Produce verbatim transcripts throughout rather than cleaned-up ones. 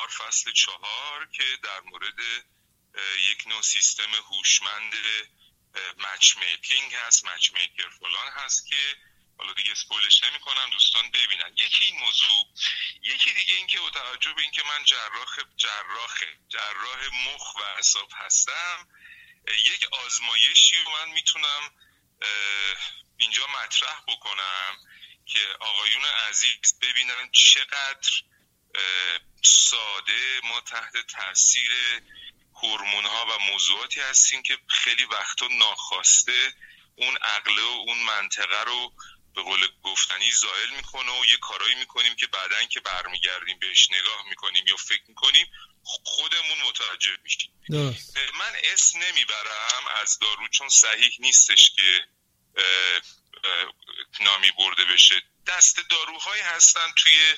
چهار فصل چهار که در مورد یک نوع سیستم هوشمند مچ میکینگ هست، مچ میکر فلان هست که حالا دیگه اسپویلش نمی کنم، دوستان ببینن. یکی این موضوع، یکی دیگه این که با توجه به این که من جراح جراح جراح مخ و اعصاب هستم، یک آزمایشی رو من میتونم اینجا مطرح بکنم که آقایون عزیز ببینن چقدر ساده ما تحت تاثیر هورمون‌ها و موضوعاتی هستیم که خیلی وقتا ناخواسته اون عقل و اون منطقه رو به قول گفتنی زائل میکنه و یه کارایی میکنیم که بعدن که برمیگردیم بهش نگاه میکنیم یا فکر میکنیم خودمون متوجه میشیم. درست. من اسم نمیبرم از دارو چون صحیح نیستش که اه اه نامی برده بشه. دست داروهایی هستن توی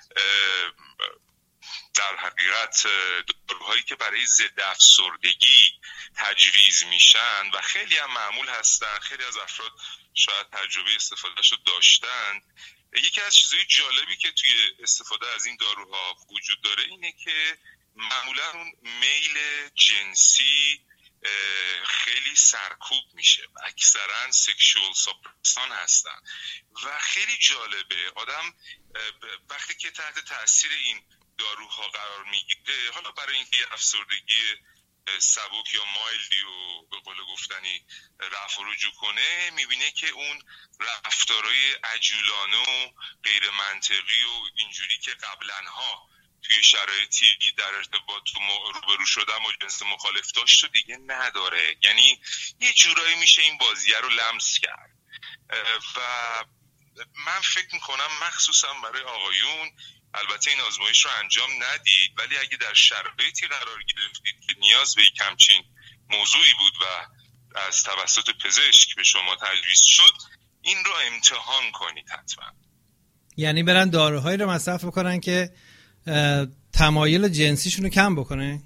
در حقیقت داروهایی که برای ضد افسردگی تجویز میشن و خیلی هم معمول هستن، خیلی از افراد شاید تجربه استفادهش رو داشتن. یکی از چیزهای جالبی که توی استفاده از این داروها وجود داره اینه که معمولا اون میل جنسی خیلی سرکوب میشه، اکثرا سکشوال ساپرسان هستن و خیلی جالبه آدم وقتی که تحت تاثیر این داروها قرار میگیره، حالا برای اینکه افسردگی سبک یا مایلدی و به قول گفتنی رفع و رجوع کنه، میبینه که اون رفتارهای عجولانه و غیر منطقی و اینجوری که قبلنها توی شرایطی در ارتباط روبرو شدم و جنس مخالف داشت و دیگه نداره. یعنی یه جورایی میشه این بازیه رو لمس کرد و من فکر میکنم مخصوصا برای آقایون، البته این آزمایش رو انجام ندید ولی اگه در شرایطی قرار گرفتید که نیاز به یک همچین موضوعی بود و از توسط پزشک به شما تجویز شد، این رو امتحان کنید حتما. یعنی برن داروهایی رو مصرف بکنن که تمایل جنسیشون رو کم بکنه؟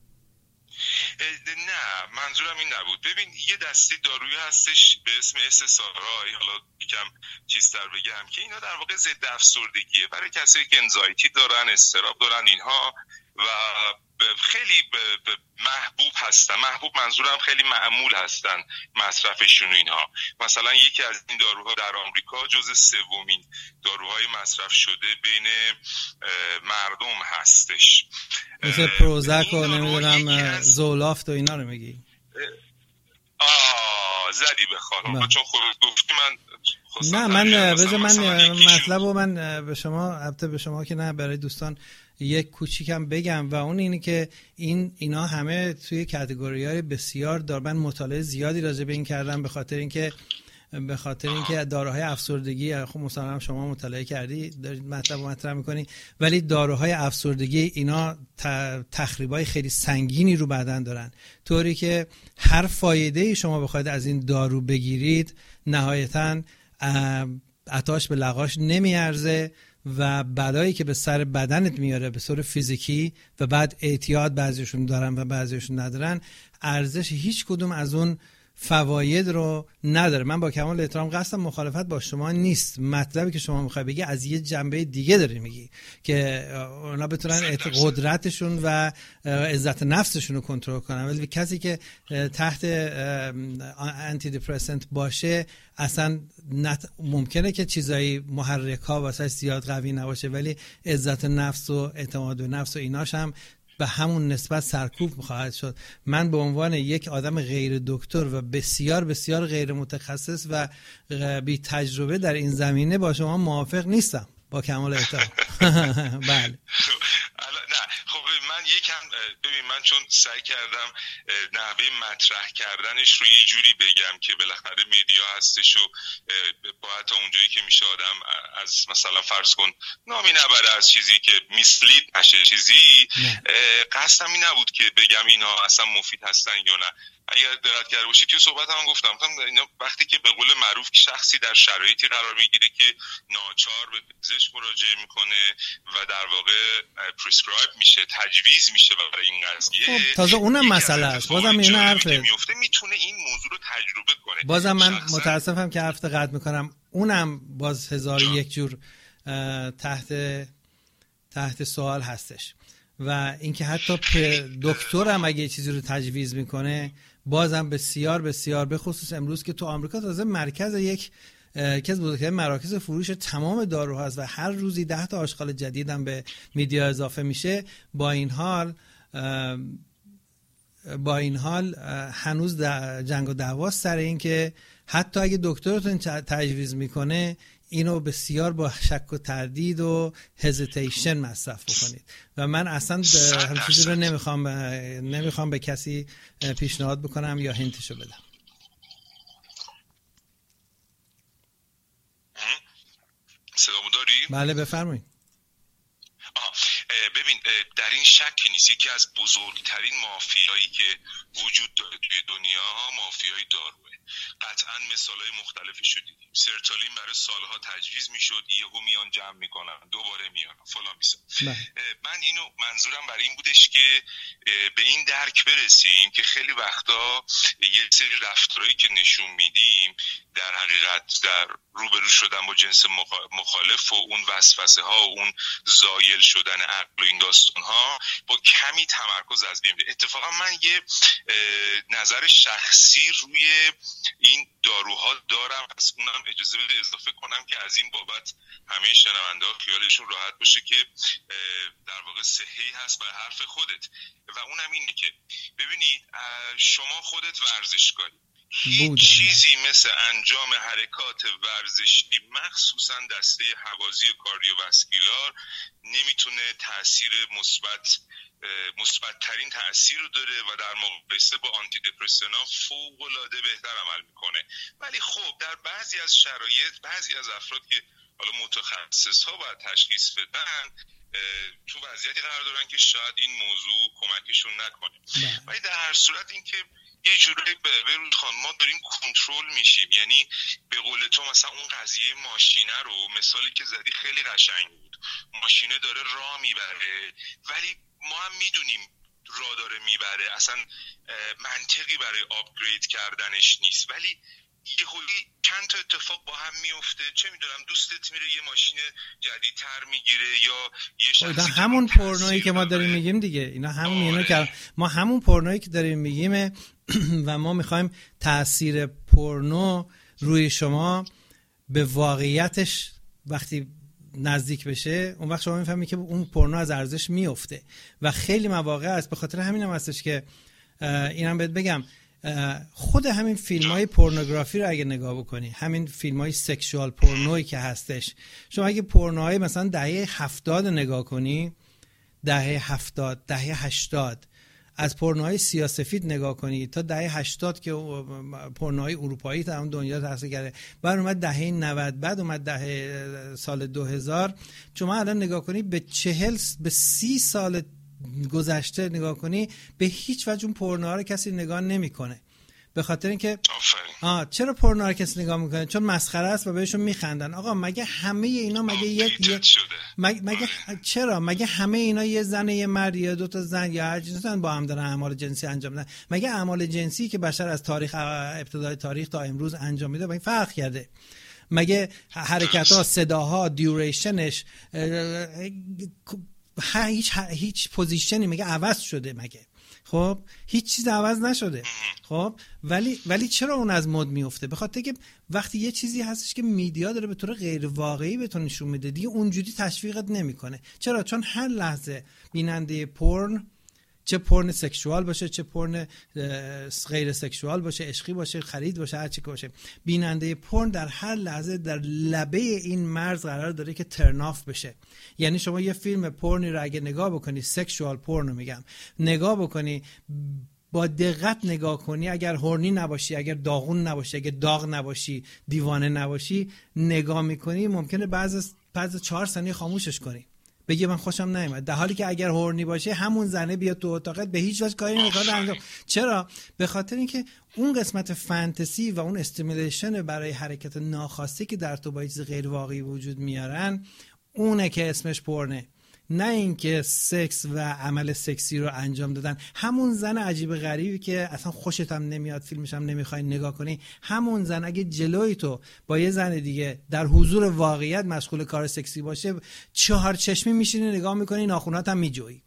نه، منظورم این نبود. ببین یه دسته دارویی هستش به اسم اس اس آر آی، حالا یکم چیزتر بگم، که اینا در واقع ضد افسردگیه برای کسایی که انزایتی دارن، استراب دارن اینها، و خیلی محبوب هستن. محبوب منظورم خیلی معمول هستن مصرفشون اینها. مثلا یکی از این داروها در آمریکا جز سومین داروهای مصرف شده بین مردم هستش، مثل پروزک و نمیدونم زولافت و اینا رو میگی؟ آه زدی بخواه چون خودت گفتی من نه من بذار من مطلب رو من به شما البته به شما که نه برای دوستان یک کوچیکم بگم و اون اینه که این اینا همه توی کاتگوری‌های بسیار دار. من مطالعه زیادی راجع به این کردم به خاطر اینکه به خاطر اینکه داروهای افسردگی، خب مثلا شما مطالعه کردی دارید مطلب رو مطرح می‌کنی، ولی داروهای افسردگی اینا تخریبای خیلی سنگینی رو بدن دارن، طوری که هر فایده‌ای شما بخواید از این دارو بگیرید نهایتاً عطاش به لقاش نمیارزه و بلایی که به سر بدنت میاره به صورت فیزیکی و بعد اعتیاد بعضیشون دارن و بعضیشون ندارن، ارزش هیچ کدوم از اون فواید رو نداره. من با کمال احترام قصدم مخالفت با شما نیست، مطلبی که شما میخوای بگی از یه جنبه دیگه داری میگی که اونا بتونن قدرتشون و عزت نفسشون رو کنترل کنن، ولی کسی که تحت آنتی دپرسنت باشه اصلا نت... ممکنه که چیزایی محرک ها واسه زیاد قوی نباشه ولی عزت نفس و اعتماد به نفس و ایناش هم به همون نسبت سرکوب خواهد شد. من به عنوان یک آدم غیر دکتر و بسیار بسیار غیر متخصص و بی تجربه در این زمینه با شما موافق نیستم، با کمال احترام. بله. نه خب من یکم ببین من چون سعی کردم نحوه مطرح کردنش رو یه جوری بگم که بالاخره مدیا هستش و باید تا اونجایی که میشه آدم از مثلا فرض کن نامی نبره از چیزی که میسلید نشه چیزی، قصدم این نبود که بگم اینا اصلا مفید هستن یا نه. اگر دقت کرده باشید توی صحبت هم گفتم اینا وقتی که به قول معروف شخصی در شرایطی قرار میگیره که ناچار به پزشک مراجعه میکنه و در واقع پرسکرایب میشه، تجویز میشه برای این قضیه، خب تازه اونم مسئله است. بازم این حرفه میفته میتونه این موضوع رو تجربه کنه. بازم من متاسفم که حرف قطع میکنم، اونم باز هزار یک جور تحت تحت سوال هستش. و اینکه حتی دکتر هم اگه چیزی رو تجویز میکنه بازم بسیار بسیار، به خصوص امروز که تو آمریکا تازه مرکز یک یکی از بزرگترین مراکز فروش تمام داروها هست و هر روزی ده تا آشغال جدید هم به میدیا اضافه میشه. با این حال با این حال هنوز جنگ و دعوا سر این که حتی اگه دکترتون تجویز میکنه اینو بسیار با شک و تردید و هزیتیشن مصرف بکنید و من اصلا همین چیزی رو نمیخوام نمیخوام به کسی پیشنهاد بکنم یا هنتشو بدم. صدامو داری؟ بله بفرمایید. ببین در این شکی نیست یکی از بزرگترین مافیایی که وجود داره توی دنیا مافیای داروه. قطعا مثالای مختلفی رو دیدیم. سرتالین برای سالها تجویز میشد، یهو میان جمع میکنن، دوباره میان فلان بیسا. من اینو منظورم برای این بودش که به این درک برسیم که خیلی وقتا یه سری رفتارهایی که نشون میدیم در حقیقت در روبرو شدن با جنس مخالف و اون وسوسه ها و اون زایل شدن عقل و این داستان ها با کمی تمرکز از بین میره. اتفاقا من یه نظر شخصی روی این داروها دارم، از اونم اجازه بده اضافه کنم که از این بابت همه شنونده ها خیالشون راحت باشه که در واقع صحیح هست به حرف خودت و اونم اینه که ببینید شما خودت ورزشکاری، هیچ چیزی مثل انجام حرکات ورزشی مخصوصا دسته هوازی و کاردیوواسکولار نمیتونه تأثیر مثبت مثبت ترین تأثیر رو داره و در مقایسه با آنتی دپرسن‌ها فوق‌العاده بهتر عمل میکنه. ولی خب در بعضی از شرایط بعضی از افراد که حالا متخصص‌ها باید تشخیص بدن تو وضعیتی قرار دارن که شاید این موضوع کمکشون نکنه. ولی در هر صورت این که یه جوری به روز خان ما داریم کنترل میشیم، یعنی به قول تو مثلا اون قضیه ماشینه رو مثالی که زدی خیلی قشنگ بود، ماشینه داره راه میبره ولی ما هم میدونیم راه داره میبره، اصلا منطقی برای آپگرید کردنش نیست، ولی یه خوری چند تا اتفاق با هم میفته، چه میدونم دوستت میره یه ماشین جدیدتر میگیره یا یه شخصی همون پورنویی که ما داریم میگیم دیگه، اینا همون اینا که ما همون پورنویی که داریم میگیم و ما میخوایم تأثیر پورنو روی شما به واقعیتش وقتی نزدیک بشه اون وقت شما میفهمی که اون پورنو از ارزش میفته و خیلی مواقع است. به خاطر همین هم هستش که اینم بهت بگم خود همین فیلم های پورنوگرافی رو اگه نگاه بکنی، همین فیلم های سکشوال پورنوی که هستش، شما اگه پورنوهای مثلا دهه هفتاد نگاه کنی، دهه هفتاد دهه هشتاد از پورنوهای سیاه‌سفید نگاه کنی تا دهه هشتاد که پورنوهای اروپایی تا هم دنیا تحصیل کرده، بعد اومد دهه نود، بعد اومد دهه سال دو هزار، شما الان نگاه کنی به چهل به سی سال گذشته نگاه کنی به هیچ وجه اون پورنوها رو کسی نگاه نمیکنه. به خاطر اینکه آه چرا پورنوها رو کسی نگاه میکنه؟ چون مسخره است و بهشون میخندن. آقا مگه همه اینا مگه یک یک مگه, مگه چرا مگه همه اینا یه زن یه مرد یا دو تا زن یا هر جنسی با هم دارن اعمال جنسی انجام میدن؟ مگه اعمال جنسی که بشر از تاریخ ابتدای تاریخ تا امروز انجام میده با این فرق کرده؟ مگه حرکت‌ها، صداها، دیوریشنش هیچ هیچ پوزیشنی مگه عوض شده؟ مگه خب هیچ چیز عوض نشده. خب ولی ولی چرا اون از مد میفته؟ به خاطر که وقتی یه چیزی هستش که میدیا داره به طور غیر واقعی بهتون نشون میده دیگه اونجوری تشویقت نمیکنه. چرا؟ چون هر لحظه بیننده پورن، چه پورن سکشوال باشه چه پورن غیر سکشوال باشه، عشقی باشه، خرید باشه، هر چی که باشه، بیننده پورن در هر لحظه در لبه این مرز قرار داره که ترن آف بشه. یعنی شما یه فیلم پورنی رو اگه نگاه بکنی، سکشوال پورن رو میگم، نگاه بکنی با دقت نگاه کنی، اگر هورنی نباشی، اگر داغون نباشی، اگر داغ نباشی، دیوانه نباشی، نگاه میکنی ممکنه بعض بعض چهار ثانیه خاموشش کنی، بگی من خوشم نیومد، در حالی که اگر هورنی باشه همون زنه بیاد تو اتاقت به هیچ وجه کاری نمیکنه انجام. چرا؟ به خاطر اینکه اون قسمت فانتزی و اون استیمولیشن برای حرکت ناخواسته که در تو با چیز غیر واقعی وجود میارن، اونه که اسمش پورنه، نه اینکه سکس و عمل سکسی رو انجام دادن. همون زن عجیب غریبی که اصلا خوشت هم نمیاد، فیلمش هم نمیخوای نگاه کنی، همون زن اگه جلوی تو با یه زن دیگه در حضور واقعیت مشغول کار سکسی باشه، چهار چشمی میشینی نگاه میکنی، ناخونات هم میجویی.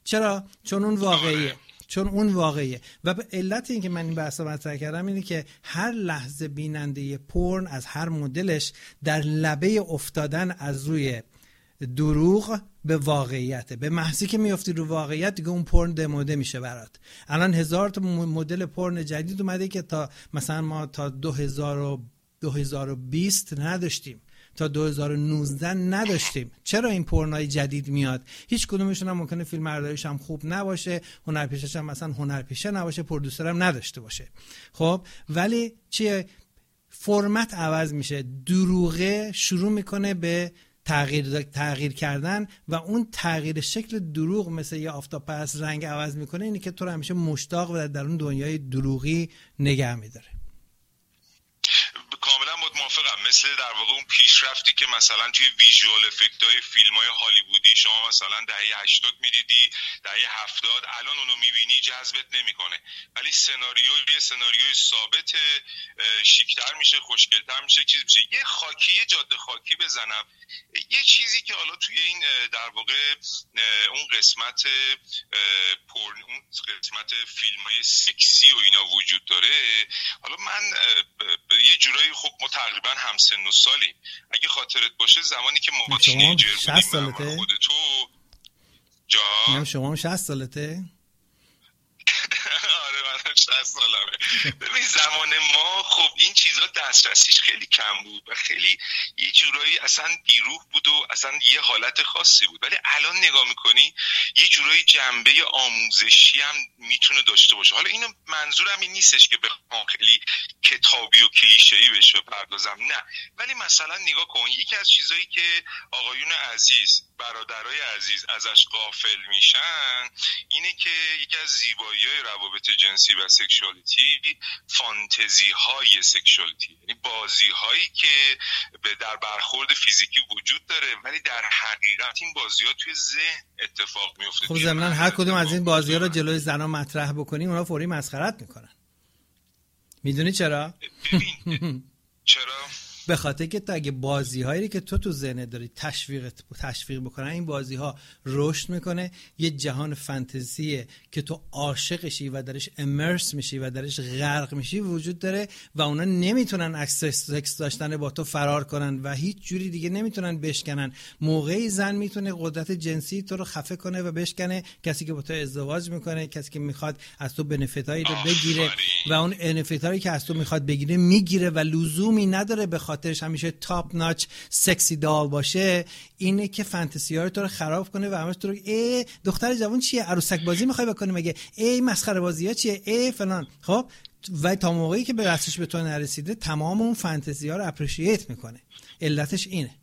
چرا؟ چون اون واقعیه. چون اون واقعیه. و به علت این که من این بحث رو مطرح کردم اینه که هر لحظه بیننده پورن از هر مدلش در لبه افتادن از روی دروغ به واقعیته. به محضی که میافتی رو واقعیت دیگه اون پورن دموده میشه برات. الان هزار تا مدل پورن جدید اومده که تا مثلا ما تا دو هزار و بیست نداشتیم، تا دو هزار و نوزده نداشتیم. چرا این پورنای جدید میاد؟ هیچ کدومشون هم ممکنه فیلم برداریش هم خوب نباشه، هنرپیشه‌ش هم مثلا هنرپیشه نباشه، پرودوسر هم نداشته باشه. خب ولی چیه؟ فرمت عوض میشه، دروغه شروع میکنه به تغییر تغییر کردن و اون تغییر شکل دروغ مثل یه آفتاب پس رنگ عوض میکنه، اینی که تو رو همیشه مشتاق و در اون دنیای دروغی نگه میداره. کاملا موافقم. مثل در واقع اون پیشرفتی که مثلا توی ویژوال افکت های فیلم های هالیوودی شما مثلا دهه هشتاد میدیدی، دهه هفتاد، الان اونو میبینی جذبت نمیکنه، ولی سناریو یه سناریوی ثابت، شیکتر میشه، خوشگلتر میشه، چیز میشه. یه خاکی، یه جاده خاکی بزنم، یه چیزی که حالا توی این در واقع اون قسمت پورن، اون قسمت فیلم های سکسی و اینا وجود داره. حالا من یه جورایی خب ما تقریبا هم سن و سالیم. اگه خاطرت باشه زمانی که ما تینیجر بودیم، من خود تو جا شما هم شصت سالته؟ آره من شصت سالمه. ببین زمان ما خب این چیزا دسترسیش خیلی کم بود و خیلی یه جورایی اصلا بیروح بود و اصلا یه حالت خاصی بود، ولی الان نگاه میکنی یه جورایی جنبه آموزشی هم میتونه داشته باشه. حالا اینو منظورم این نیستش که بخوام خیلی کتابی و کلیشه‌ای بشه بپردازم، نه، ولی مثلا نگاه کن، یکی از چیزایی که آقایون عزیز، برادرای عزیز ازش غافل میشن اینه که یکی از زیبایی‌های روابط جنسی و سکشوالیتی فانتزی های سکشوالیتی، یعنی بازی هایی که به در برخورد فیزیکی وجود داره ولی در حقیقت این بازی ها توی ذهن اتفاق میفته. خب ضمن هر کدوم از این بازی ها رو جلوی زنا مطرح بکنیم اونا فوری مسخرت میکنن. میدونی چرا؟ ببین چرا؟ به خاطر که تا اگه بازی هایی که تو تو ذهنت داری تشویق تشویق بکنن، این بازی ها رشد میکنه، یه جهان فانتزیه که تو عاشقشی و درش امرس میشی و درش غرق میشی وجود داره و اونا نمیتونن اکسس سکس داشتن با تو فرار کنن و هیچ جوری دیگه نمیتونن بشکنن. موقعی زن میتونه قدرت جنسی تو رو خفه کنه و بشکنه، کسی که با تو ازدواج میکنه، کسی که میخواد از تو بنفیتایی رو بگیره و اون بنفیتایی که از تو میخواد بگیره میگیره و لزومی نداره به خاطرش همیشه تاپ ناچ سکسی دال باشه، اینه که فانتزی ها رو تو رو خراب کنه و همش تو رو ای دختر جوان چیه عروسک بازی میخوای بکنی، مگه ای مسخره بازی ها چیه، ای فلان. خب و تا موقعی که به دستش به تو نرسیده تمام اون فانتزی ها رو اپریشییت میکنه. علتش اینه.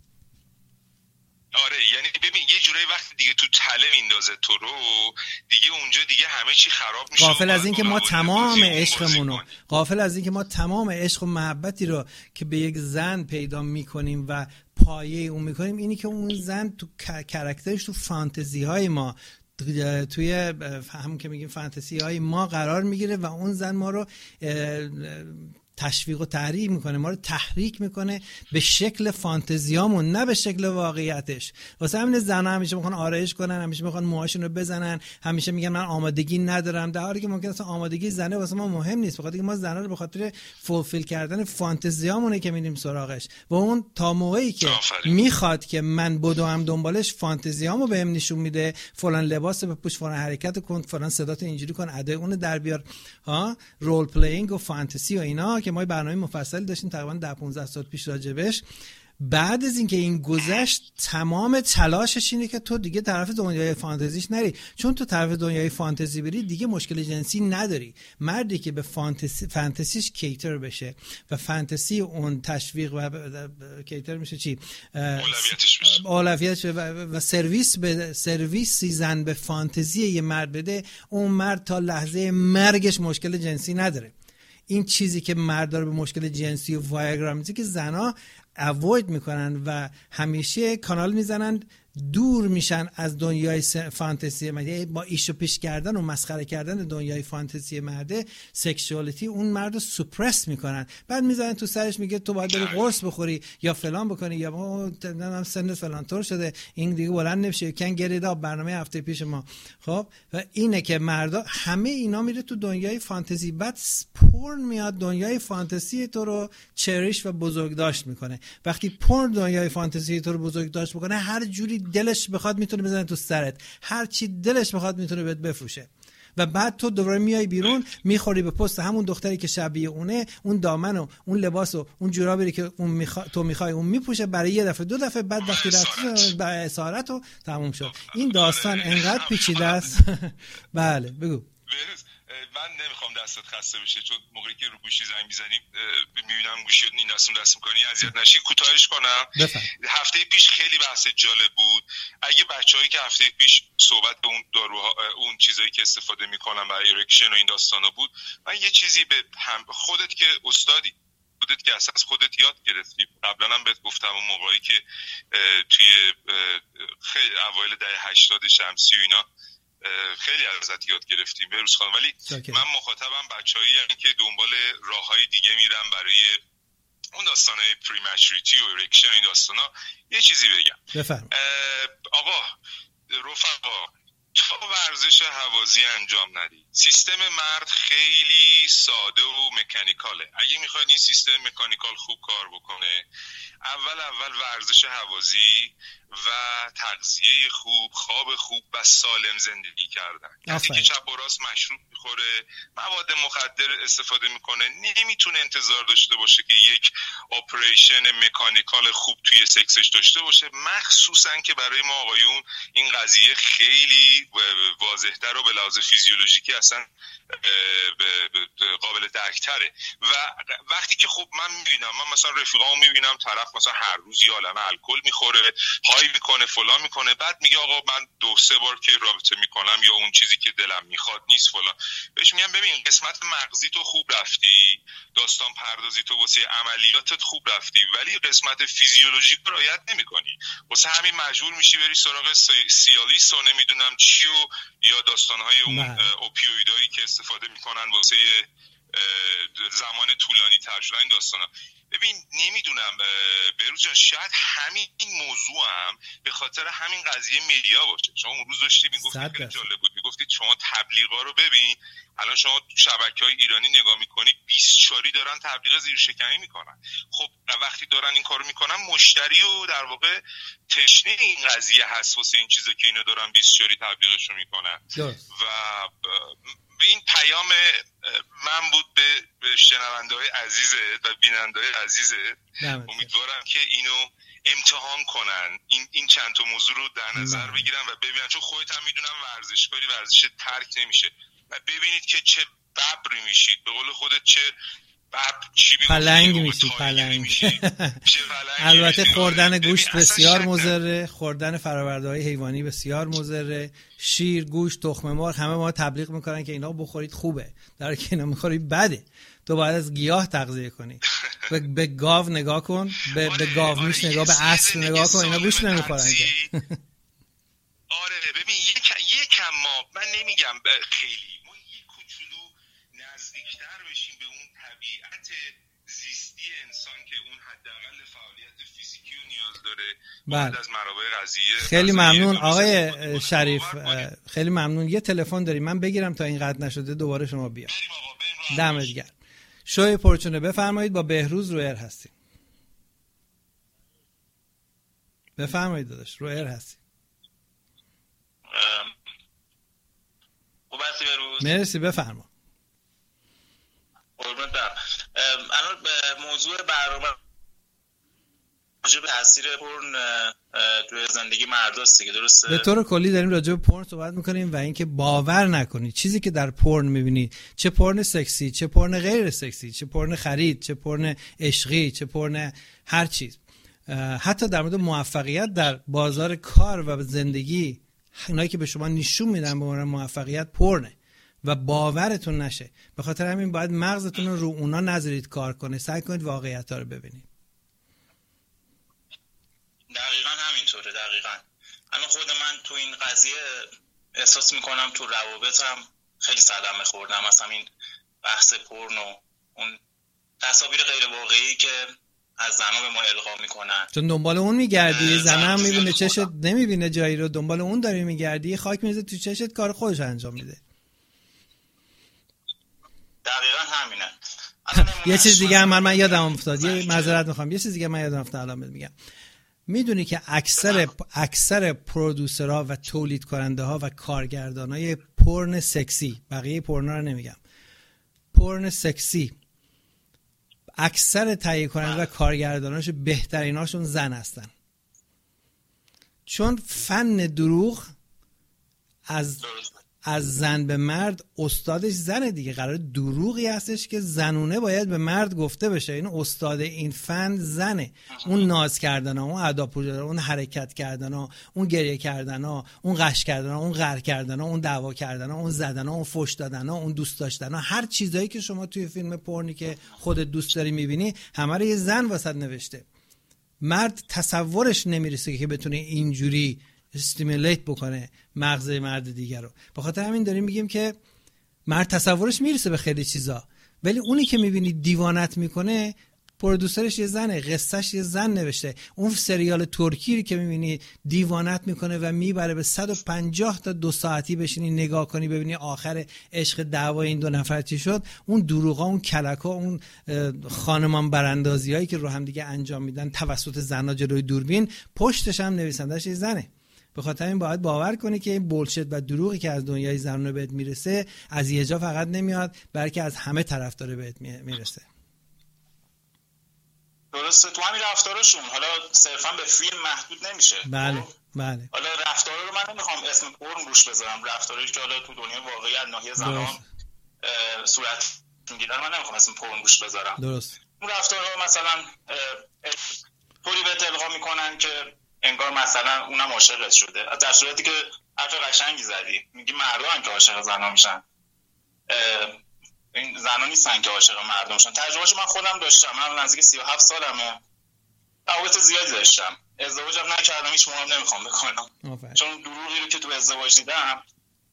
آره یعنی ببین یه جورایی وقتی دیگه تو تله میندازه تو رو دیگه اونجا دیگه همه چی خراب میشه. غافل از این که ما تمام عشقمونو غافل از این که ما تمام عشق و محبتی رو که به یک زن پیدا میکنیم و پایه اون میکنیم اینی که اون زن تو کاراکترش تو فانتزی های ما توی همون که میگیم فانتزی های ما قرار میگیره و اون زن ما رو تشویق و تحریک میکنه، ما رو تحریک میکنه به شکل فانتزیامون نه به شکل واقعیتش. واسه همین زنا همیشه میخوان آرایش کنن، همیشه میخوان موهاشون رو بزنن، همیشه میگن من آمادگی ندارم، در حالی که ممکنه اصلا آمادگی زنه واسه ما مهم نیست، بخاطر اینکه ما زنا رو به خاطر فولفیل کردن فانتزیامونه که میریم سراغش و اون تا موقعی که میخواد که من بدوم دنبالش فانتزیامو بهم نشون میده، فلان لباس بپوش، فلان حرکت کن، فلان صداتو اینجوری کن، ادای اون در بیار، ها رول پلیینگ و فانتزی و اینا که ما برنامه مفصلی داشتیم تقریبا ده پانزده سال پیش راجبش. بعد از اینکه این گذشت تمام تلاشش اینه که تو دیگه طرف دنیای فانتزیش نری، چون تو طرف دنیای فانتزی بری دیگه مشکل جنسی نداری. مردی که به فانتزی فانتزیش کیتر بشه و فانتزی اون تشویق و کیتر میشه چی اولویتش بشه اولویتش و, و سرویس به سرویسی زن به فانتزی یه مرد بده، اون مرد تا لحظه مرگش مشکل جنسی نداره. این چیزی که مرد رو به مشکل جنسی و وایاگرا میزنه که زنا اوید میکنن و همیشه کانال میزنن دور میشن از دنیای فانتزی مرده، با ایش و پیش کردن و مسخره کردن دنیای فانتزی مرده، سکشوالیتی اون مرد رو سوپرس میکنن، بعد میزنن تو سرش میگه تو باید بری قرص بخوری یا فلان بکنی یا ما سن فلان طور شده این دیگه بلند نمیشه، کن گریدا برنامه هفته پیش ما. خب و اینه که مردا همه اینا میره تو دنیای فانتزی، بعد پورن میاد دنیای فانتزی تو رو چریش و بزرگداشت میکنه. وقتی پورن دنیای فانتزی تو رو بزرگداشت میکنه، هر جوری دلش بخواد میتونه بزنه تو سرت، هر چی دلش بخواد میتونه بهت بفروشه و بعد تو دوباره میای بیرون میخوری به پست همون دختری که شبیه اونه، اون دامن و اون لباس و اون جورابی که اون میخوا... تو میخوای اون میپوشه برای یه دفعه دو دفعه، بعد وقتی رفتی به اسارت و تموم شد. این داستان انقدر پیچیده است. بله بگو. من نمیخوام دستت خسته بشه، چون موقعی که رو گوشی زنگ میزنیم میبینم گوشی این دستم دست میکنی، اذیت نشی. کوتاهش کنم. بفهم. هفته پیش خیلی بحث جالب بود. اگه بچه‌هایی که هفته پیش صحبت به اون داروها، اون چیزایی که استفاده میکنن برای ارکشن و این داستانا بود، من یه چیزی به هم خودت که استادی خودت که اساس خودت یاد گرفتی، قبلا هم بهت گفتم اون موقعی که توی خیلی اوایل دهه هشتاد شمسی و اینا خیلی ازت یاد گرفتیم بهروز خانم، ولی چاکه. من مخاطبم بچه‌هایی هستن که دنبال راههای دیگه میرن برای اون داستانه پریمچوریتی و ارکشن این داستانا. یه چیزی بگم بفرم. آقا رفقا، تا ورزش هوازی انجام ندید. سیستم مرد خیلی ساده و مکانیکاله. اگه میخواید این سیستم مکانیکال خوب کار بکنه، اول اول ورزش هوازی و تغذیه خوب، خواب خوب و سالم زندگی کردن. کسی که چپ و راست مشروب میخوره، مواد مخدر استفاده میکنه، نمیتونه انتظار داشته باشه که یک اپریشن مکانیکال خوب توی سکسش داشته باشه، مخصوصا که برای ما آقایون این قضیه خیلی واضح‌تر و به لحاظ فیزیولوژیکی اصلا قابل درک‌تره. و وقتی که خب من میبینم، من مثلا رفیقامو میبینم طرف مثلا هر روز یه عالمه الکل میخوره، های میکنه، فلان میکنه، بعد میگه آقا من دو سه بار که رابطه میکنم یا اون چیزی که دلم میخواد نیست فلان. بهش میگم ببین قسمت مغزی تو خوب رفتی، داستان پردازی تو واسه عملیاتت خوب رفتی، ولی قسمت فیزیولوژیک رو رعایت نمیکنی. واسه همین مجبور میشی بری سراغ سیالیس و نمیدونم چی و یا داستانهای اون اوپیویدایی که استفاده میکنن واسه زمان طولانی تر شدن این داستانا. ببین نمیدونم بهروز جان، شاید همین موضوع هم به خاطر همین قضیه مدیا باشه. شما اون روز داشتی میگفتید خیلی جالب بود، میگفتید شما تبلیغا رو ببین، الان شما شبکه‌های ایرانی نگاه میکنید بیست چاری دارن تبلیغ زیر شکمی میکنن. خب وقتی دارن این کارو میکنن، مشتری و در واقع تشنه این قضیه هست واسه این چیزا که اینا دارن بیست چاری تبلیغشو میکنن. و این پیام من بود به شنونده‌های عزیزت و بیننده‌های عزیزت. امیدوارم که اینو امتحان کنن، این این چند تا موضوع رو در نظر بگیرن و ببینن، چون خودت هم میدونم ورزشکاری ورزش ترک نمیشه و ببینید که چه ببری میشید، به قول خودت چه بب چی پلنگ میشی پلنگ. البته خوردن گوشت بسیار مضره، خوردن فرآورده‌های حیوانی بسیار مضره، شیر، گوشت، تخم مرغ، همه ما تبلیغ میکنن که اینا بخورید خوبه، در حالی که اینا میخورید بده. تو باید از گیاه تغذیه کنی. به, به گاو نگاه کن، به, به گاو میش نگاه، به اسب نگاه کن، اینا گوشت نمیخورن که. آره ببین یک یکم ما، من نمیگم خیلی، ما یک کوچولو نزدیکتر بشیم به اون طبیعت زیستی انسان که اون حداقل فعالیت فیزیکی رو نیاز داره. بعد از منابع قضیه خیلی ممنون آقای شریف، خیلی ممنون. یه تلفن داریم من بگیرم تا این قطع نشده دوباره شما بیا. دمت گرم. شوی پرچونه بفرمایید، با بهروز رو ایر هستیم. بفرمایید داداش، رو ایر هستیم. خوب هستی بهروز؟ مرسی، بفرما. قربونت برم. الان موضوع برنامه راجع به تاثیر پورن توی زندگی مرداست دیگه، درسته؟ به طور کلی داریم راجع به پورن صحبت میکنیم و اینکه باور نکنید چیزی که در پورن میبینید، چه پورن سکسی، چه پورن غیر سکسی، چه پورن خرید، چه پورن عشقی، چه پورن هر چیز، حتی در مورد موفقیت در بازار کار و زندگی، اینایی که به شما نشون میدن به عنوان موفقیت پورنه و باورتون نشه. به خاطر همین باید مغزتون رو رو اونا نذارید کار کنه، سعی کنید واقعیت‌ها رو ببینید. دقیقاً همینطوره. دقیقاً الان خود من تو این قضیه احساس میکنم تو روابطم خیلی صدمه خوردم، مثلا این بحث پورنو، اون تصاویر غیر واقعی که از زنها به ما القا میکنن، چون دنبال اون میگردی، زن هم میبینه چشت نمیبینه جایی رو، دنبال اون داری میگردی، خاک میزه تو چشت، کار خودش انجام میده. دقیقا همینه. یه چیز دیگه هم من, من یادم افتاد، یه معذرت میخوام، یه چیز دیگه من یادم افتاد الان بهت میگم. میدونی که اکثر اکثر پرودوسرها و تولید کننده ها و کارگردانای پورن سکسی، بقیه پورنا رو نمیگم، پورن سکسی، اکثر تهیه کننده و کارگرداناش بهتریناشون زن هستن. چون فن دروغ از از زن به مرد استادش زنه دیگه، قرار دروغی هستش که زنونه باید به مرد گفته بشه. این استاد این فن زنه. اون ناز کردن ها، اون ادا پوزیشن، اون حرکت کردن ها، اون گریه کردن ها، اون قش کردن ها، اون غر کردن ها، اون دعوا کردن ها، اون زدن ها، اون فحش دادن ها، اون دوست داشتن ها، هر چیزایی که شما توی فیلم پورنی که خودت دوست داری میبینی، همه رو یه زن واسط نوشته. مرد تصورش نمیرسه که بتونه اینجوری استیمولیت بکنه مغز مرد دیگر رو. به خاطر همین داریم میگیم که مرد تصورش میرسه به خیلی چیزا، ولی اونی که میبینی دیوانت میکنه پرودوسرش یه زنه، قصهش یه زن نوشته. اون سریال ترکی که میبینی دیوانت میکنه و میبره به صد و پنجاه تا دو ساعتی بشینی نگاه کنی ببینی آخر عشق دعوا این دو نفر چی شد، اون دروغا، اون کلکا، اون خانمان براندازی هایی که رو هم دیگه انجام میدن توسط زنا جلوی دوربین، پشتش هم نویسندش یه زنه. به خاطر این باید باور کنی که این بولشت و دروغی که از دنیای زنانه بهت میرسه از یه جا فقط نمیاد، بلکه از همه طرف داره بهت میرسه. درسته، تو همین رفتارشون، حالا صرفا به فیلم محدود نمیشه. بله بله. حالا رفتارا رو من نمیخوام اسم پورن روش بذارم، رفتاری که حالا تو دنیای واقعی از ناحیه زنان صورت میگیرن، من نمیخوام اسم پورن روش بذارم. درست. اون رفتارا مثلا طوری بهت القا میکنن که انگار مثلا اونم عاشقت شده، در صورتی که حرف قشنگی زدی، میگی مردان که عاشق زنا میشن، این زنا نیستن که عاشق مردم میشن. تجربهش من خودم داشتم، من نزدیک سی و هفت سالمه، روابط زیادی داشتم، ازدواجم نکردم، هیچ موقع نمیخوام بکنم، چون دروغی رو که تو ازدواج دیدم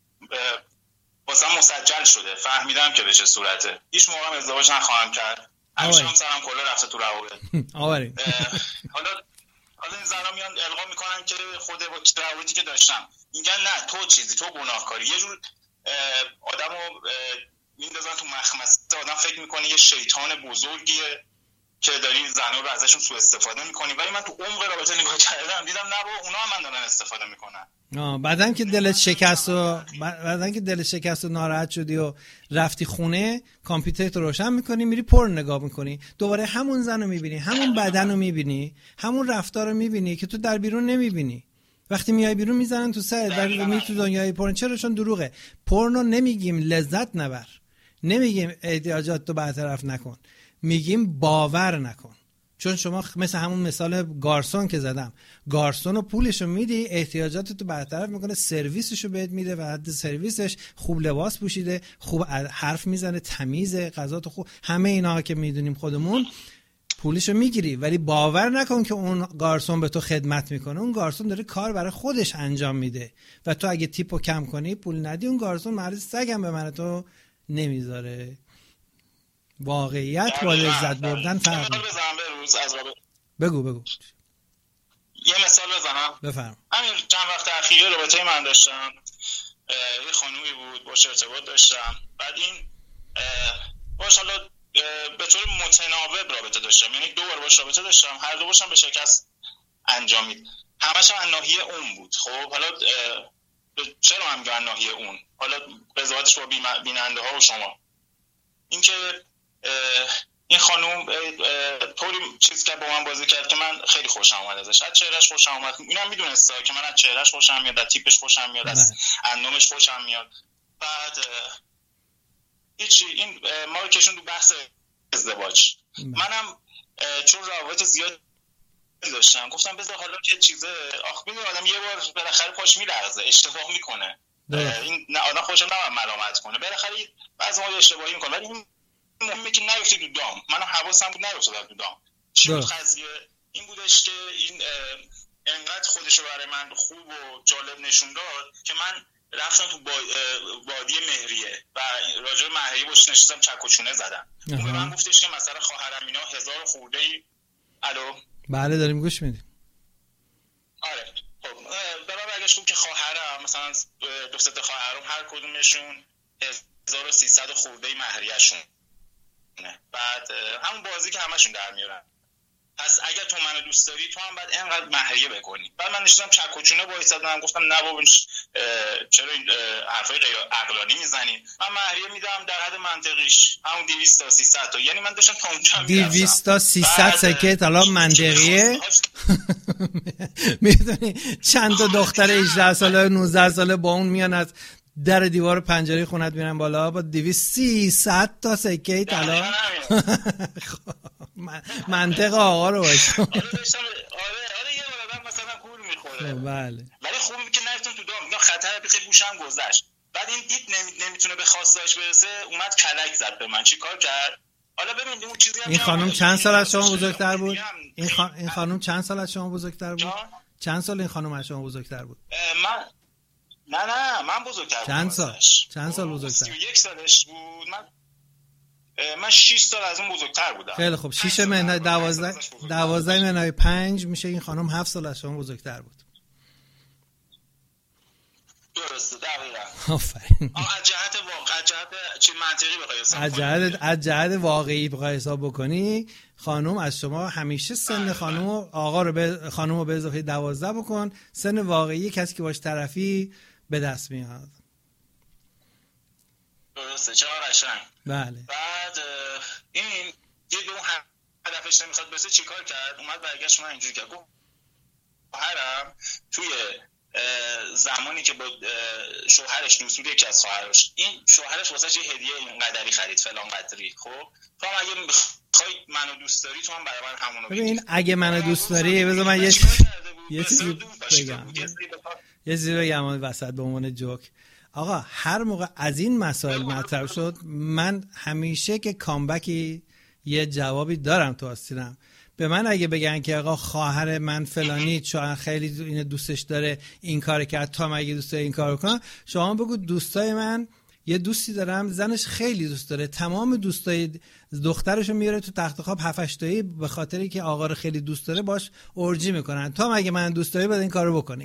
واسم مسجل شده، فهمیدم که به چه صورته، هیچ موقع ازدواج نخواهم کرد، همیشه هم سرم کلا رفته تو روابط. آوری. حالا حالا این زنا میان القا میکنن که خود با روابطی که داشتم، میگن نه تو چیزی، تو گناهکاری، یه جور آدمو میندازن تو مخمصه، آدم فکر میکنه یه شیطان بزرگیه که داری زنا رو ازشون سوء استفاده میکنی، ولی من تو عمق رابطه نگاه کردم دیدم نه بابا، اونا هم من دارن استفاده میکنن. آه بعدن که دلت شکست و بعدن که دلت شکست و ناراحت شدی و رفتی خونه، کامپیوترت رو روشن میکنی، میری پورن نگاه میکنی، دوباره همون زن رو میبینی، همون بدن رو میبینی، همون رفتار رو میبینی که تو در بیرون نمیبینی. وقتی میای بیرون میزنن تو سرت، در میای تو دنیای پورن. چرا؟ چون دروغه. پورن رو نمیگیم لذت نبر، نمیگیم احتیاجات تو برطرف نکن، میگیم باور نکن. چون شما مثل همون مثال گارسون که زدم، گارسون رو پولشو میدی، احتیاجاتتو برطرف میکنه، سرویسشو بهت میده و حد سرویسش خوب لباس پوشیده، خوب حرف میزنه، تمیزه، غذاتو خوب، همه اینا که میدونیم خودمون، پولشو میگیری، ولی باور نکن که اون گارسون به تو خدمت میکنه. اون گارسون داره کار برای خودش انجام میده و تو اگه تیپو کم کنی، پول ندی، اون گارسون مرد سگم به من تو نمیذاره. واقعیت با لذت بردن فرق میکنه. بگو بگو یه مثال بزنم. بفرم. همین چند وقت اخیر رابطه من داشتم، یه خانومی بود باش ارتباط داشتم، بعد این باش حالا به طور متناوب رابطه داشتم، یعنی دو بار باش رابطه داشتم، هر دو باشم به شکست انجامید، همش هم ناحیه اون بود. خب حالا چرا هم میگم ناحیه اون؟ حالا قضاوتش با بیننده ها و شما، اینکه این خانوم طوری چیز که با من بازی کرد که من خیلی خوشم اومد ازش، از چهرهش خوشم اومد، اینم میدونسته که من از چهرهش خوشم میاد، از تیپش خوشم میاد، از اندامش خوشم میاد. بعد هیچی، این ما رو کشون تو بحث ازدواج. منم چون روابط زیاد داشتم گفتم بذار حالا که چیزه، آخ میدونی آدم یه بار بالاخره پاش میلرزه، اشتباه میکنه، این نه آدم خوشم نمیاد ملامت کنه، بالاخره بعضی موقع اشتباهی میکنه، ولی این مهمه که نیفتی تو دام. منم حواسم بود نیفتادم تو دام. چی بود قضیه؟ این بودش که این انقدر خودشو برای من خوب و جالب نشون داد که من رفتم تو وادی مهریه و راجع به مهریه باش نشستم چک و چونه زدم. اون به من گفتش که مثلا خواهرم اینا هزار خورده ای. الو بله داریم گوش میدیم. آره خب به من برگشت که خواهرم مثلا دو سه تا خواهرام هر کدومشون هزار و سیصد خورده ای مهریه‌شون. بعد همون بازی که همشون در میارن. پس اگر تو منو دوست داری تو هم باید اینقدر مهریه بکنی. بعد من نشستم چک و چونه وایسادم گفتم نه بابا چرا این حرفای غیر عقلانی میزنی؟ من مهریه میدم در حد منطقیش همون دویست تا سیصد تا. یعنی من داشتم تا اونجا میرفتم دویست تا سیصد سکه حالا منطقیه. میدونی چند تا دختر هجده ساله نوزده ساله با اون میان از در دیوار پنجره خونت میرن بالا با دویست سیصد تا سکه طلا. منطق آقا رو باشه. آره داشتم آره آره یه بار آدم مثلا گول میخوره. بله. ولی خوبه که نرفتم تو دام. اینا خطر بخیر گوشم گذشت. بعد این دید نمی... نمیتونه به خواستاش برسه اومد کلک زد به من. چیکار کرد؟ حالا ببین اون چیزی هم این خانم چند سال از شما بزرگتر بود؟ این خان... این خانم چند سال از شما بزرگتر بود؟ چند سال این خانم از شما بزرگتر بود؟ من نه نه من بزرگتر بودم. چند سال؟ چند سال بزرگتر؟ سی و یک سالش بود. من من شش سال از اون بزرگتر بودم. خیلی خوب. شش منهای دوازده دوازده منهای پنج میشه این خانم هفت سال از شما بزرگتر بود. درسته دقیقاً. آفرین. از جهت واقع جهت چه منطقی بخوای حساب کنی؟ از جهت از جهت واقعی بخوای حساب بکنی خانم از شما همیشه سن خانم و آقا رو به خانم رو به اضافه دوازده بکن سن واقعی کسی که باش طرفی به دست میاد. درسته چه قشنگ. بله. بعد این یه دو هدفش نمیخواد برسه چیکار کرد؟ اومد برگشت من اینجوری کرد گفت خواهرم توی زمانی که با شوهرش دوست بود یکی از خواهرش این شوهرش واسه یه هدیه اینقدری خرید فلان قدری. خب تو هم اگه میخوای منو دوست داری تو هم برای من همونو بگیر. ببین اگه منو دوست داری بذار من یه یه چیزی بگم. یه چیزی بگم وسط به عنوان جوک. آقا هر موقع از این مسائل مطرح شد من همیشه که کامبکی یه جوابی دارم تو آستینم. به من اگه بگن که آقا خواهر من فلانی چون خیلی اینو دوستش داره این کار کرد تا مگه دوست داره این کارو کنه شما بگو دوستای من یه دوستی دارم زنش خیلی دوست داره تمام دوستای دخترشو میاره تو تخت خواب هفت هشت تایی به خاطری که آقا رو خیلی دوست داره باش اورجی میکنن تا مگه من دوست داری بعد این کارو بکنی.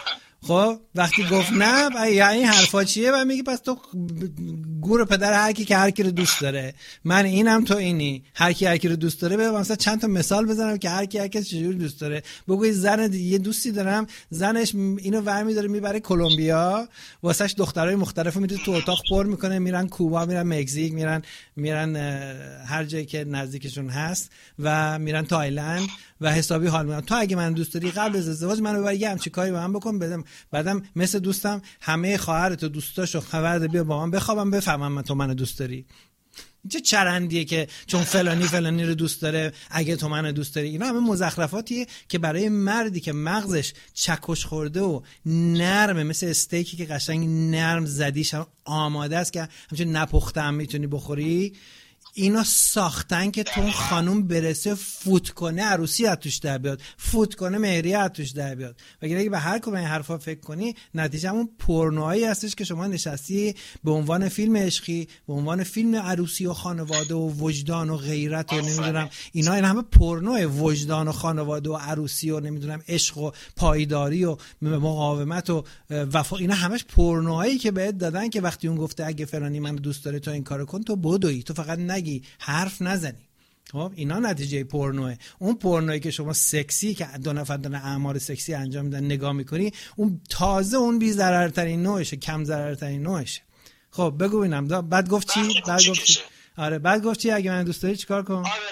خب وقتی گفت نه یعنی این حرفا چیه و میگه پس تو گور پدر هر کی که هر کی رو دوست داره من اینم تو اینی هر کی هر کی رو دوست داره. به مثلا چند تا مثال بزنم که هر کی هر کی چجوری دوست داره. بگوی زن یه دوستی دارم زنش اینو ورمی داره میبره کلمبیا واسش دخترای مختلفو میره تو اتاق پر میکنه میرن کوبا میرن مکزیک میرن میرن هر جایی که نزدیکشون هست و میرن تایلند و حسابی حال میکنن. تو اگه من دوست داری قبل از ازدواج منو ببر یه همچین کاری با من بکن بدم بعدم مثل دوستم همه خواهرت و دوستاشو خبر ده بیا با من بخوابم بفهمم من تو منو دوست داری. چه چرندیه که چون فلانی فلانی رو دوست داره اگه تو منو دوست داری. اینا همه مزخرفاتیه که برای مردی که مغزش چکش خورده و نرمه مثل استیکی که قشنگ نرم زدیش آماده است که همچون نپخته هم میتونی بخوری. اینا ساختن که تو خانوم برسه فوت کنه عروسی از توش در بیاد فوت کنه مهریه از توش در بیاد. وگرنه اگه به هر کدوم این حرفا فکر کنی نتیجه همون پورنوهایی هستش که شما نشستی به عنوان فیلم عشقی به عنوان فیلم عروسی و خانواده و وجدان و غیرت و نمیدونم اینا این همه پورنوه وجدان و خانواده و عروسی و نمیدونم عشق و پایداری و مقاومت و وفا اینا همش پورنوهایی که بهت دادن که وقتی اون گفته اگه فلانی منو دوست داره تو این کارو کن تو بدوی تو فقط نگی حرف نزنی. خب اینا نتیجه پورنوه. اون پورنویی که شما سکسی که دو نفر دارن اعمال سکسی انجام میدن نگاه میکنی اون تازه اون بی ضررترین نوعشه کم ضررترین نوعشه. خب بگو ببینم بعد گفت چی؟ بعد گفت چی؟ آره بعد گفت چی اگه من دوست داری چیکار کنم؟ آره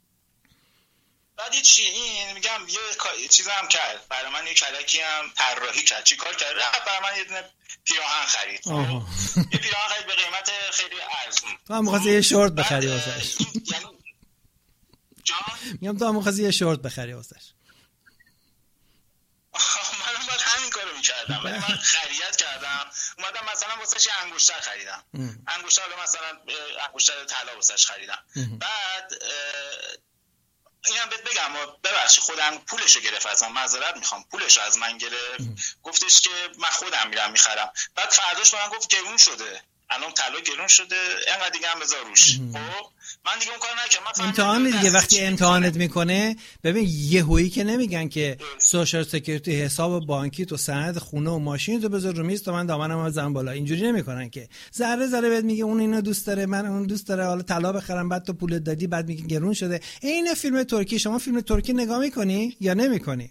بعد چی این میگم یه چیزا هم کرد برای من یه کلکی هم طراحی کرد. چیکار کرد؟ برای من یه دونه پیراهن خرید. یه پیراهن خرید به قیمت خیلی ارزون. تو هم می‌خواستی یه شورت بخری واسش. یعنی جان میگم تو هم می‌خواستی یه شورت بخری واسش. منم باید همین کارو می‌کردم. ولی من خرید کردم. اومدم مثلا واسش یه انگشتر خریدم. انگشتر مثلا انگشتر طلا واسش خریدم. بعد اینم بهت بگم ببخشید خودم پولشو گرفت ازم، معذرت میخوام، پولشو از من گرفت، گفتش که من خودم میرم میخرم. بعد فرداش به من گفت گرون شده، الان طلا گرون شده، اینقدر دیگه هم بذار روش. خب من دیگه اون کارو نکردم. امتحان دیگه وقتی امتحانت میکنه، ببین یهویی که نمیگن که سوشال سکیوریتی حساب بانکی تو سند خونه و ماشین تو بذار رو میز تا من دامنمو بزنم بالا، اینجوری نمیکنن که. ذره ذره بهت میگه اون اینو دوست داره، من اون دوست داره، حالا طلا بخرم، بعد تو پول دادی، بعد میگه گرون شده. این فیلم ترکی، شما فیلم ترکی نگاه میکنی یا نمیکنی؟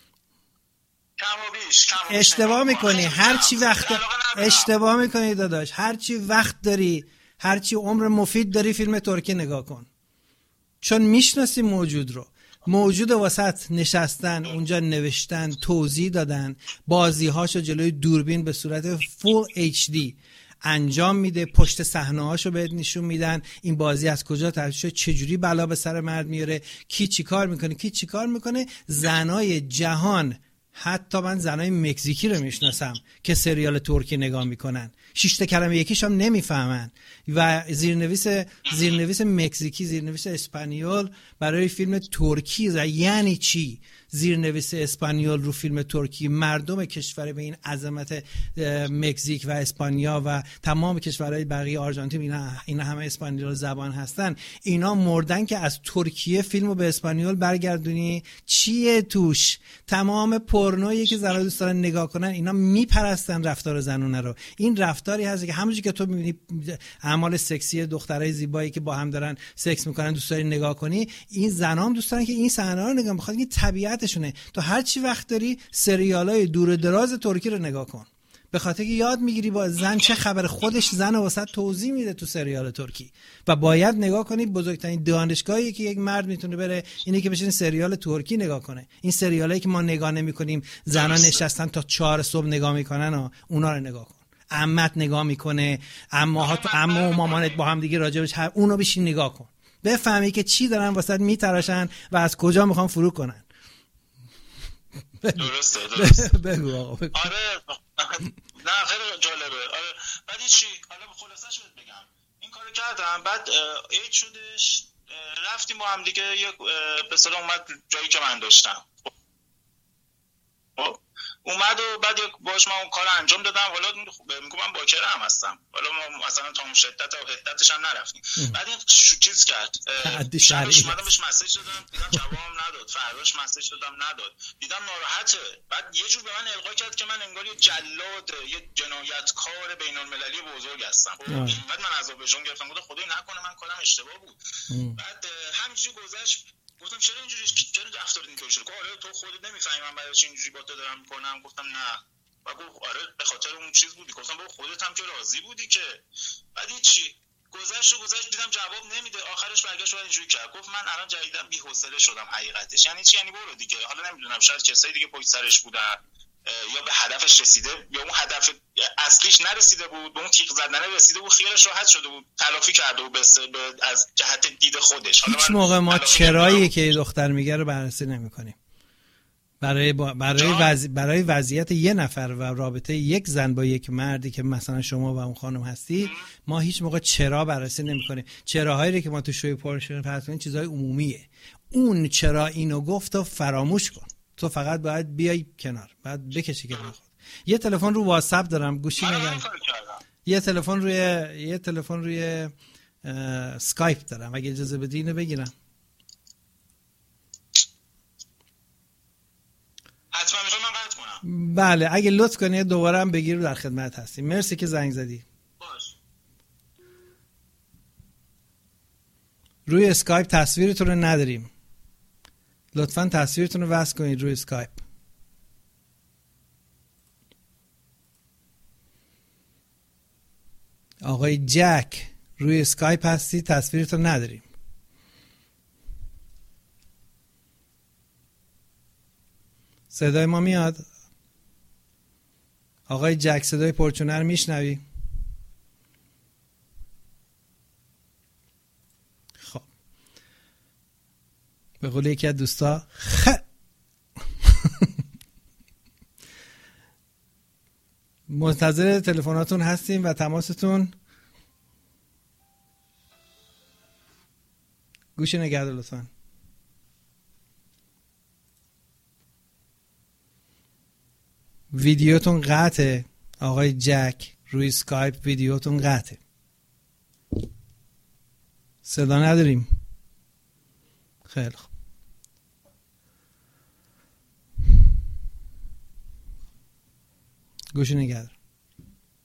کم و بیش کم و بیش اشتباه میکنی. هر چی وقت اشتباه میکنی داداش، هر چی وقت داری، هر چی عمر مفید داری، فیلم ترکی نگاه کن، چون میشناسی موجود رو. موجود واسط نشستن اونجا، نوشتن، توضیح دادن، بازی‌هاشو جلوی دوربین به صورت فول اچ دی انجام میده، پشت صحنه‌هاشو بهت نشون میدن، این بازی از کجا تأسیس شده، چه جوری بلا به سر مرد میاره، کی چیکار میکنه، کی چیکار میکنه. زنای جهان، حتی من زنای مکزیکی رو میشناسم که سریال ترکی نگاه میکنن، شش تا کلمه یکیش هم نمیفهمن، و زیرنویس زیرنویس مکزیکی، زیرنویس اسپانیول برای فیلم ترکی، یعنی چی زیرنویس اسپانیول رو فیلم ترکی؟ مردم کشور به این عظمت مکزیک و اسپانیا و تمام کشورهای بقیه، آرژانتین، اینا اینا همه اسپانیول زبان هستن، اینا مردن که از ترکیه فیلمو به اسپانیول برگردونی. چیه توش؟ تمام پورنویی که زنا دوست دارن نگاه کنن، اینا میپرستن رفتار زنونه رو. این رفتاری هست که همونجوری که تو میبینی اعمال سکسی دخترای زیبایی که با هم دارن سکس میکنن دوست داری نگاه کنی، این زنا هم دوست دارن که این صحنه رو نگاه، بخاطر این طبیعتشونه. تو هر چی وقت داری سریالای دور و دراز ترکی رو نگاه کن، به خاطر که یاد میگیری با زن چه خبر. خودش زن واسه توضیح میده تو سریال ترکی، و باید نگاه کنی. بزرگترین دانشگاهی که یک مرد میتونه بره اینه که بشینه سریال ترکی نگاه کنه. این سریالایی که ما نگاه نمیکنیم، زنا نشستن تا چهار صبح نگاه میکنن و اونا رو نگاه کن. عمت نگاه میکنه، عموها تو عمو و مامانت با هم دیگه راجبش هر اونو بشین نگاه کن، بفهمی که چی دارن واسه میتراشن و از کجا میخوان فرو کنن. درسته درسته بگو آقا بگو. آره نه خیلی جالبه. آره بعد چی حالا به خلاصه شد بگم این کارو کردم. بعد عید شدش، رفتیم با هم دیگه، یک به اصطلاح اومد جایی که من داشتم، اومد و بعد باش من اون کار انجام دادم. حالا میگم من باکره هم هستم، حالا ما مثلا تا اون شدت و حدتش هم نرفتیم. بعد این چیز کرد، شبش اومدم بهش مسیج دادم، دیدم جوابم نداد. فرداش مسیج دادم نداد، دیدم ناراحته. بعد یه جور به من القا کرد که من انگار یه جلاد، یه جنایتکار بین‌المللی بزرگ هستم. اینقدر من عذاب وجدان گرفتم، گفتم خدای نکنه من کارم اشتباه بود. بعد همینجوری گذشت، گفتم چرا اینجوری، چرا رفتار اینطوری شد؟ آره تو خودت نمیفهمی من برای چی اینجوری با تو دارم میکنم. گفتم نه. و گفت آره به خاطر اون چیز بودی. گفتم بابا خودت هم که راضی بودی که. بعد چی گذشت و گذشت، دیدم جواب نمیده. آخرش برگشت بعد اینجوری کرد، گفت من الان جدیداً بی‌حوصله شدم حقیقتش. یعنی چی؟ یعنی برو دیگه. حالا نمیدونم شاید کسایی دیگه پشت سرش بودن، یا به هدفش رسیده یا اون هدف اصلیش نرسیده بود، به اون تیغ زدنه رسیده بود، خیالش راحت شده بود، تلافی کرده بود از جهت دید خودش. هیچ موقع ما چرایی که یه دختر میگه رو بررسی نمی‌کنیم. برای با... برای وضع... برای وضعیت یه نفر و رابطه یک زن با یک مردی که مثلا شما و اون خانم هستی، ما هیچ موقع چرا بررسی نمی‌کنیم. چراهایی که ما تو شوی پرشن پرت می‌کنیم چیزای عمومیه. اون چرا اینو گفت و فراموش کن. تو فقط باید بیای کنار، بعد بکشی کنار خود. یه تلفن رو واتساپ دارم، گوشی نگم. یه تلفن روی یه تلفن روی اسکایپ دارم، اگه اجازه بدی اینو بگیرم. حتما میخوام من قطع کنم. بله اگه لطف کنی دوباره هم بگیر، در خدمت هستیم. مرسی که زنگ زدی. باش. روی اسکایپ تصویرتون رو نداریم، لطفاً تصویرتون رو وصل کنید روی اسکایپ. آقای جک روی اسکایپ هستی، تصویرتون نداریم. صدای ما میاد؟ آقای جک صدای پرچونه رو میشنوی؟ خب به قول یکی از دوستا خ منتظر تلفناتون هستیم و تماستون. گوش نگهدار لطفاً. ویدیوتون قطعه آقای جک، روی اسکایپ ویدیوتون قطعه. صدا نداریم. خیلی خوب. گوش نگهدار.